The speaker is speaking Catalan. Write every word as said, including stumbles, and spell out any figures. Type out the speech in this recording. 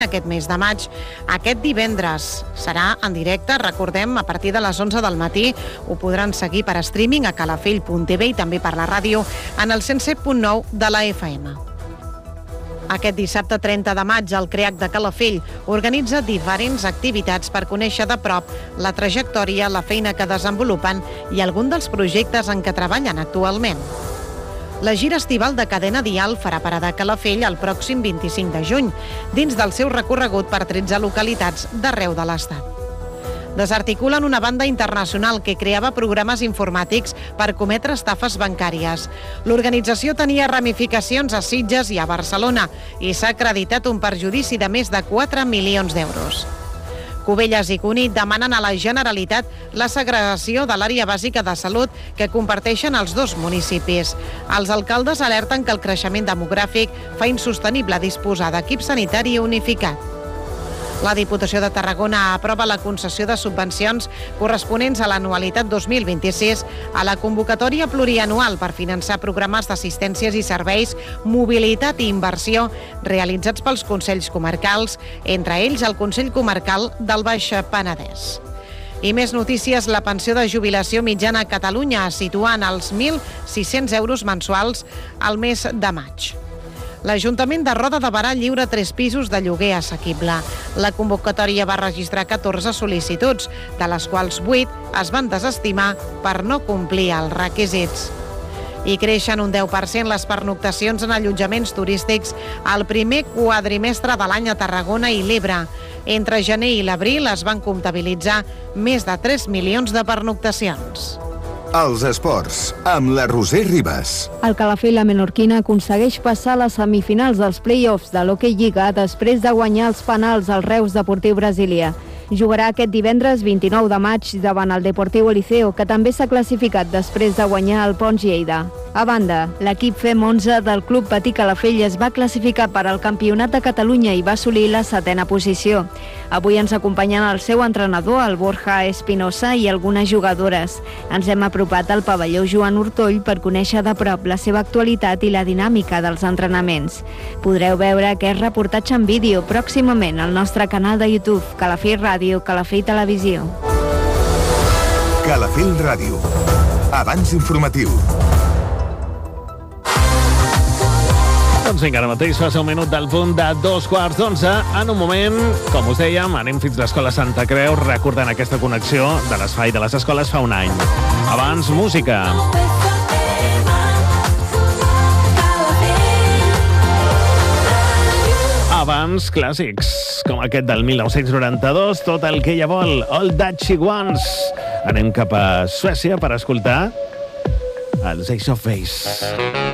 aquest mes de maig. Aquest divendres serà en directe, recordem, a partir de les onze del matí. Ho podran seguir per streaming a calafell punt tv i també per la ràdio en el cent set punt nou de la F M. Aquest dissabte trenta de maig, el CREAC de Calafell organitza diferents activitats per conèixer de prop la trajectòria, la feina que desenvolupen i algun dels projectes en què treballen actualment. La gira estival de Cadena Dial farà parada a Calafell el pròxim vint-i-cinc de juny, dins del seu recorregut per tretze localitats d'arreu de l'Estat. Desarticulen una banda internacional que creava programes informàtics per cometre estafes bancàries. L'organització tenia ramificacions a Sitges i a Barcelona i s'ha acreditat un perjudici de més de quatre milions d'euros. Cubelles i Cunit demanen a la Generalitat la segregació de l'àrea bàsica de salut que comparteixen els dos municipis. Els alcaldes alerten que el creixement demogràfic fa insostenible disposar d'equip sanitari unificat. La Diputació de Tarragona aprova la concessió de subvencions corresponents a l'anualitat dos mil vint-i-sis a la convocatòria plurianual per finançar programes d'assistències i serveis, mobilitat i inversió realitzats pels Consells Comarcals, entre ells el Consell Comarcal del Baix Penedès. I més notícies, la pensió de jubilació mitjana a Catalunya es situa en els mil sis-cents euros mensuals al mes de maig. L'Ajuntament de Roda de Berà lliura tres pisos de lloguer assequible. La convocatòria va registrar catorze sol·licituds, de les quals vuit es van desestimar per no complir els requisits. I creixen un deu per cent les pernoctacions en allotjaments turístics al primer quadrimestre de l'any a Tarragona i l'Ebre. Entre gener i l'abril es van comptabilitzar més de tres milions de pernoctacions. Els esports, amb la Roser Ribas. El Calafell, la menorquina, aconsegueix passar a les semifinals dels play-offs de l'Hockey Lliga després de guanyar els penals al Reus Deportiu Brasília. Jugarà aquest divendres vint-i-nou de maig davant el Deportiu Eliseo, que també s'ha classificat després de guanyar el Pons Lleida. A banda, l'equip F E M onze del Club Patí Calafell es va classificar per al Campionat de Catalunya i va assolir la setena posició. Avui ens acompanyen el seu entrenador, el Borja Espinosa, i algunes jugadores. Ens hem apropat al pavelló Joan Ortoll per conèixer de prop la seva actualitat i la dinàmica dels entrenaments. Podreu veure aquest reportatge en vídeo pròximament al nostre canal de YouTube, Calafell Ràdio, Calafell Televisió. Calafell Ràdio. Abans informatiu. Doncs vinga, ara mateix fa un minut del punt de dos quarts d'onze. En un moment, com us dèiem, anem fins a l'Escola Santa Creu, recordant aquesta connexió de l'espai de les escoles fa un any. Abans, música. Abans, clàssics, com aquest del mil nou-cents noranta-dos, Tot el que ella vol, All That She Wants. Anem cap a Suècia per escoltar els Ace of Base.